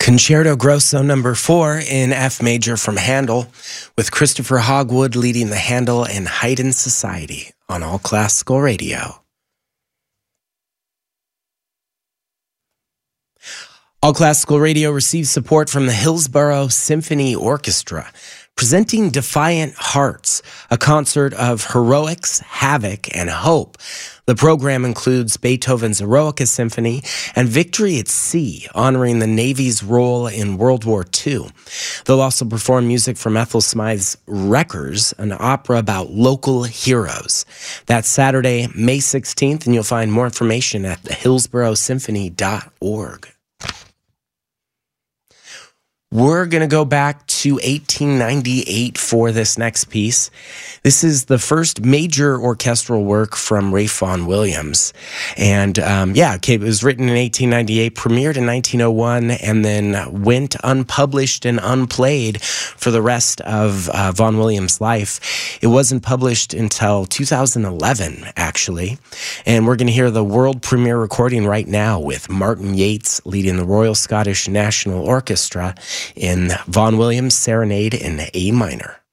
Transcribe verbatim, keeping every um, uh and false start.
Concerto Grosso number four in F major from Handel, with Christopher Hogwood leading the Handel and Haydn Society on All Classical Radio. All Classical Radio receives support from the Hillsborough Symphony Orchestra, presenting Defiant Hearts, a concert of heroics, havoc, and hope. The program includes Beethoven's Eroica Symphony and Victory at Sea, honoring the Navy's role in World War Two. They'll also perform music from Ethel Smythe's Wreckers, an opera about local heroes. That's Saturday, May sixteenth, and you'll find more information at hillsborough symphony dot org. We're going to go back to eighteen ninety-eight for this next piece. This is the first major orchestral work from Ralph Vaughan Williams. And um, yeah, okay, it was written in eighteen ninety-eight, premiered in nineteen oh one, and then went unpublished and unplayed for the rest of uh, Vaughan Williams' life. It wasn't published until two thousand eleven, actually. And we're going to hear the world premiere recording right now with Martin Yates leading the Royal Scottish National Orchestra in Vaughan Williams' Serenade in A minor.